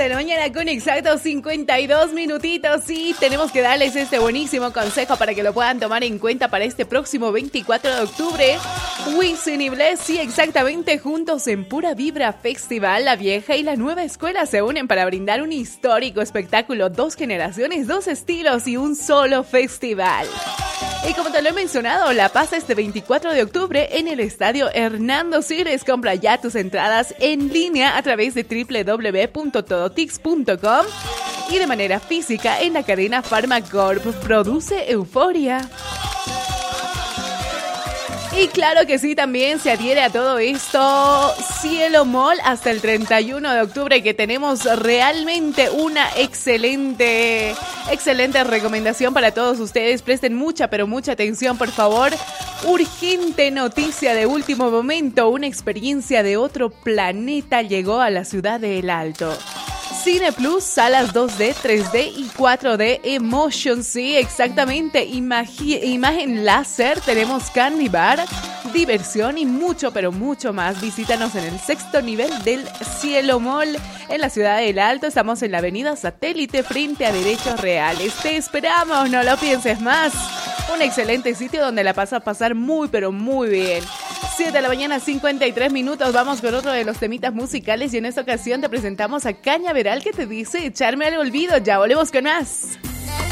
de la mañana con exactos 52 minutitos y tenemos que darles este buenísimo consejo para que lo puedan tomar en cuenta para este próximo 24 de octubre. Wisin y Bless, sí, exactamente, juntos en Pura Vibra Festival, la vieja y la nueva escuela se unen para brindar un histórico espectáculo, 2 generaciones, 2 estilos y un solo festival. Y como te lo he mencionado, la pasa este 24 de octubre en el estadio Hernando Siles. Compra ya tus entradas en línea a través de www.todotix.com y de manera física en la cadena Pharmacorp. Produce Euforia. Y claro que sí, también se adhiere a todo esto Cielo Mall hasta el 31 de octubre, que tenemos realmente una excelente recomendación para todos ustedes. Presten mucha, pero mucha atención, por favor. Urgente noticia de último momento. Una experiencia de otro planeta llegó a la ciudad de El Alto. Cine Plus, salas 2D, 3D y 4D Emotion, sí, exactamente, imagen láser, tenemos candy bar, diversión y mucho, pero mucho más. Visítanos en el 6º nivel del Cielo Mall en la ciudad del Alto. Estamos en la avenida Satélite frente a Derechos Reales. Te esperamos, no lo pienses más. Un excelente sitio donde la vas a pasar muy, pero muy bien. 7 de la mañana, 53 minutos. Vamos con otro de los temitas musicales y en esta ocasión te presentamos a Cañaveral, que te dice echarme al olvido. Ya volvemos con más.